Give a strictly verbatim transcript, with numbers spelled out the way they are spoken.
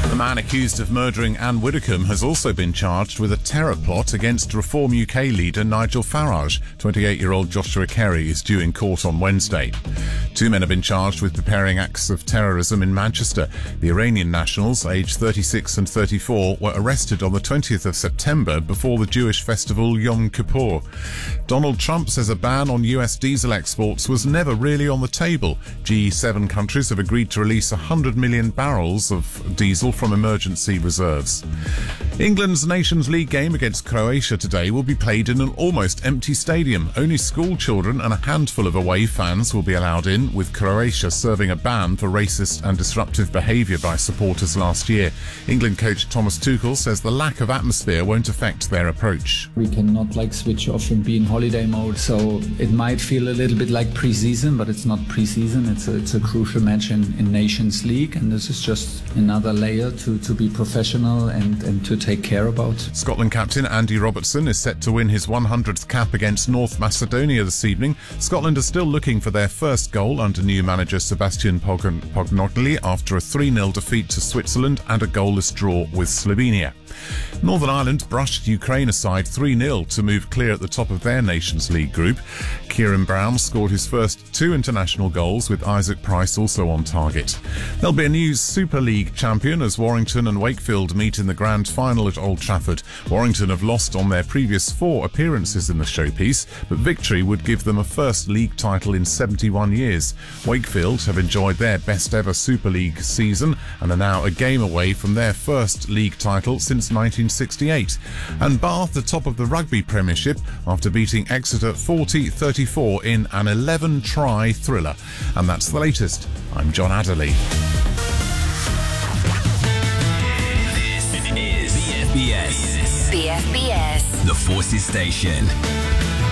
The man accused of murdering Anne Widdecombe has also been charged with a terror plot against Reform U K leader Nigel Farage. twenty-eight-year-old Joshua Kerry is due in court on Wednesday. Two men have been charged with preparing acts of terrorism in Manchester. The Iranian nationals, aged thirty-six and thirty-four, were arrested on the twentieth of September before the Jewish festival Yom Kippur. Donald Trump says a ban on U S diesel exports was never really on the table. G seven countries have agreed to release one hundred million barrels of diesel from emergency reserves. England's Nations League game against Croatia today will be played in an almost empty stadium. Only school children and a handful of away fans will be allowed in, with Croatia serving a ban for racist and disruptive behaviour by supporters last year. England coach Thomas Tuchel says the lack of atmosphere won't affect their approach. We cannot like switch off and be in holiday mode, so it might feel a little bit like pre-season, but it's not pre-season. It's a, it's a crucial match in, in Nations League, and this is just another layer to, to be professional and, and to take care about. Scotland captain Andy Robertson is set to win his one hundredth cap against North Macedonia this evening. Scotland are still looking for their first goal under new manager Sebastian Pognogli after a three nil defeat to Switzerland and a goalless draw with Slovenia. Northern Ireland brushed Ukraine aside three nil to move clear at the top of their Nations League group. Kieran Brown scored his first two international goals, with Isaac Price also on target. There'll be a new Super League champion as Warrington and Wakefield meet in the grand final at Old Trafford. Warrington have lost on their previous four appearances in the showpiece, but victory would give them a first league title in seventy-one years. Wakefield have enjoyed their best ever Super League season and are now a game away from their first league title since nineteen sixty-eight. And Bath, the top of the Rugby Premiership, after beating Exeter forty thirty-four in an eleven try thriller. And that's the latest. I'm John Adderley. This is B F B S. B F B S. The Forces Station.